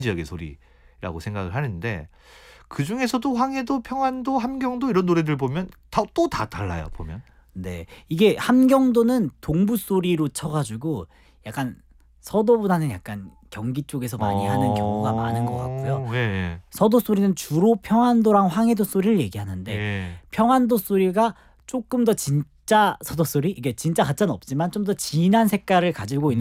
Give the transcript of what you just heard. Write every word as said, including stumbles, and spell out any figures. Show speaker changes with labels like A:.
A: 지역의 소리라고 생각을 하는데 그 중에서도 황해도, 평안도, 함경도 이런 노래들 보면 또 다 달라요. 보면.
B: 네, 이게 함경도는 동부 소리로 쳐가지고 약간 서도보다는 약간 경기 쪽에서 많이
A: 어...
B: 하는 경우가 많은 것 같고요.
A: 예, 예.
B: 서도 소리는 주로 평안도랑 황해도 소리를 얘기하는데
A: 예.
B: 평안도 소리가 조금 더 진짜 서도 소리, 이게 진짜 가짜는 없지만 좀 더 진한 색깔을 가지고 있는